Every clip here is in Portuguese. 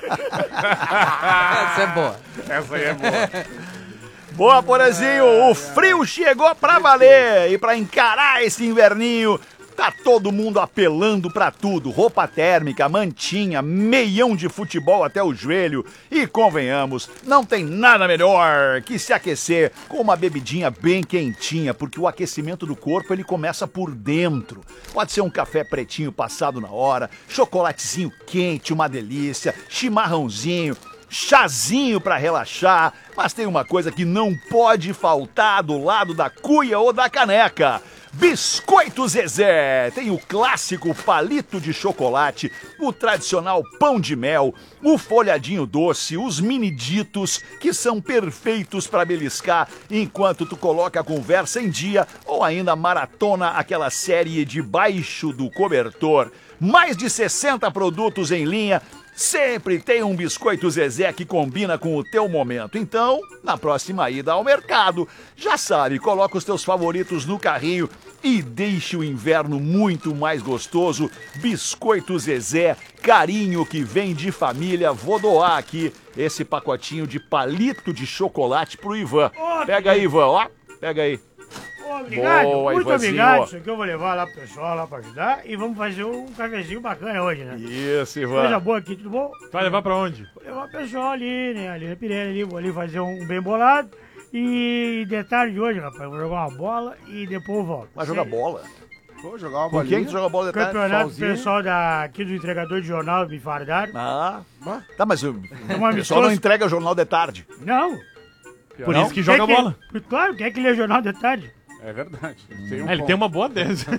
Essa é boa. Essa aí é boa. Boa, Porazinho, o frio chegou pra valer e pra encarar esse inverninho, tá todo mundo apelando pra tudo, roupa térmica, mantinha, meião de futebol até o joelho e convenhamos, não tem nada melhor que se aquecer com uma bebidinha bem quentinha, porque o aquecimento do corpo ele começa por dentro, pode ser um café pretinho passado na hora, chocolatezinho quente, uma delícia, chimarrãozinho, chazinho pra relaxar, mas tem uma coisa que não pode faltar do lado da cuia ou da caneca. Biscoito Zezé, tem o clássico palito de chocolate, o tradicional pão de mel, o folhadinho doce, os mini ditos que são perfeitos para beliscar enquanto tu coloca a conversa em dia ou ainda maratona aquela série debaixo do cobertor. Mais de 60 produtos em linha. Sempre tem um Biscoito Zezé que combina com o teu momento. Então, na próxima ida ao mercado, já sabe, coloca os teus favoritos no carrinho e deixe o inverno muito mais gostoso. Biscoito Zezé, carinho que vem de família. Vou doar aqui esse pacotinho de palito de chocolate pro Ivan. Pega aí, Ivan, ó. Pega aí. Obrigado, Boa, muito Ivanzinho. obrigado. Isso aqui eu vou levar lá pro pessoal lá pra ajudar e vamos fazer um cafezinho bacana hoje, né? Isso, Coisa Ivan. boa aqui, tudo bom? Vai levar pra onde? Vou levar o pessoal ali, né? Ali na Pirelli, ali, vou ali fazer um bem bolado. E detalhe de hoje, rapaz, eu vou jogar uma bola e depois eu volto. Vai jogar bola? Vou jogar uma Com quem bolinha. que tu joga bola de tarde? Campeonato Solzinho. pessoal aqui do entregador de jornal me fardaram. Ah, tá, mas o Um pessoal não amistoso. entrega jornal de tarde. Não. Por isso que joga Quem bola. Claro, quem é que lê jornal de tarde? É verdade. Tem um Ele ponto. tem uma boa dessa.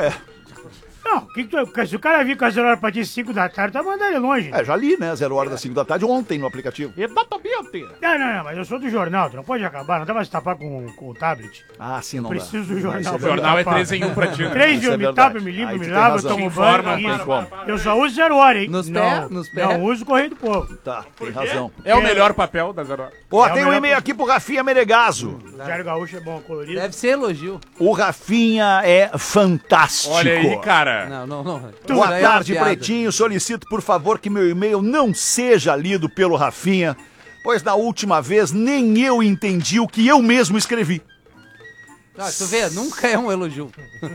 Não, se o cara vir com as horas pra ti 5 da tarde, tá mandando ele longe. É, já li, né? 0 horas das 5 da tarde ontem no aplicativo. Exatamente. Não, mas eu sou do jornal, tu não pode acabar, não dá pra se tapar com o tablet. Ah, sim, não dá. Preciso do jornal. Isso é O jornal é pra 3 em 1 pra ti. né? 3 Isso é eu me verdade. tapo, me limpo, Aí tu me tem lavo, razão. tomo Informa, banho. Não tem como. Eu só uso 0 hora, hein? Nos não, pés, nos pés. Não uso Correio do Povo. Tá, tem razão. É o melhor papel da Zero Hora. Ó, É o tem um melhor e-mail aqui pro Rafinha Menegaso. O Diário Gaúcho é bom, colorido. Deve ser elogio. O Rafinha é fantástico. Olha aí, cara. Não. Boa Isso aí é uma tarde, piada. Pretinho. Solicito, por favor, que meu e-mail não seja lido pelo Rafinha, pois na última vez nem eu entendi o que eu mesmo escrevi. Ah, tu vê, nunca é um elogio.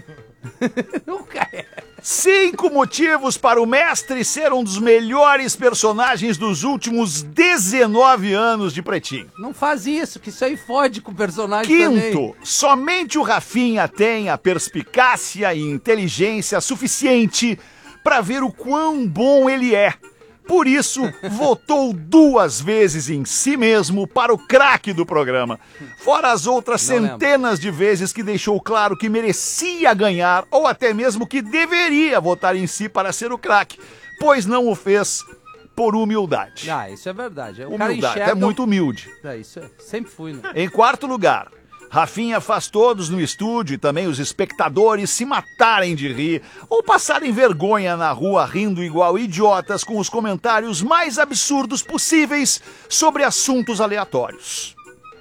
Nunca é. 5 motivos para o mestre ser um dos melhores personagens dos últimos 19 anos de Pretinho. Não faz isso, que isso aí fode com o personagem também. Quinto, somente o Rafinha tem a perspicácia e inteligência suficiente para ver o quão bom ele é. Por isso, votou 2 vezes em si mesmo para o craque do programa. Fora as outras Não centenas de vezes que deixou claro que merecia ganhar ou até mesmo que deveria votar em si para ser o craque, pois não o fez por humildade. Ah, isso é verdade. O cara Humildade, enxerga... é muito humilde. É, isso é. Sempre fui, né? Em quarto lugar, Rafinha faz todos no estúdio e também os espectadores se matarem de rir ou passarem vergonha na rua rindo igual idiotas com os comentários mais absurdos possíveis sobre assuntos aleatórios.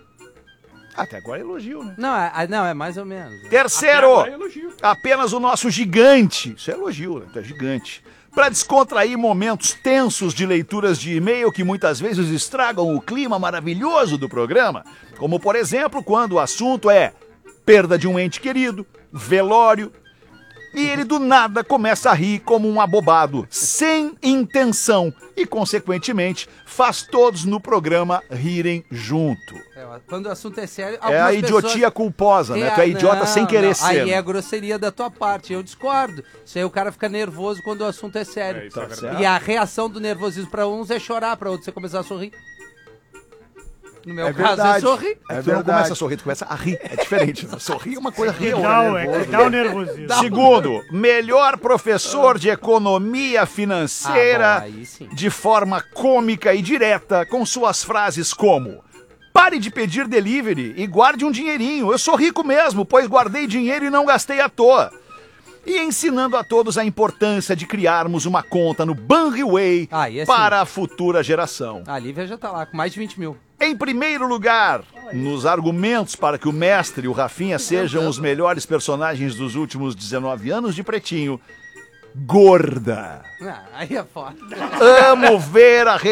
Até agora é elogio, né? Não, é mais ou menos. Terceiro, agora é elogio. apenas o nosso gigante, isso é elogio, né? É gigante, para descontrair momentos tensos de leituras de e-mail que muitas vezes estragam o clima maravilhoso do programa, como por exemplo quando o assunto é perda de um ente querido, velório, e ele do nada começa a rir como um abobado, sem intenção, e consequentemente faz todos no programa rirem junto. Quando o assunto é sério... É a idiotia culposa, né? Tu é idiota sem querer ser. Aí né? é grosseria da tua parte, eu discordo. Isso aí o cara fica nervoso quando o assunto é sério. É, isso é Tá verdade. certo. E a reação do nervosismo pra uns é chorar, pra outros é começar a sorrir. No meu caso, eu sorri. É tu não começa a sorrir, tu começa a rir. É diferente. Né? Sorrir é uma coisa real. Dá o nervosismo. Segundo, melhor professor de economia financeira bom, aí sim. de forma cômica e direta, com suas frases como: pare de pedir delivery e guarde um dinheirinho. Eu sou rico mesmo, pois guardei dinheiro e não gastei à toa. E ensinando a todos a importância de criarmos uma conta no Banriway Aí é para a futura geração. A Lívia já tá lá, com mais de 20 mil. Em primeiro lugar, nos argumentos para que o mestre e o Rafinha sejam os melhores personagens dos últimos 19 anos de Pretinho, gorda. Aí é foda. Amo ver a